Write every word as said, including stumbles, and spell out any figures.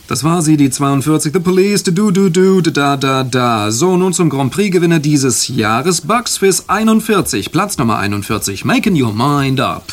Das war sie, die zweiundvierzig. The Police, du, du, du, da, da, da. So, nun zum Grand Prix-Gewinner dieses Jahres. Bucks Fizz einundvierzig, Platz Nummer einundvierzig. Making your mind up.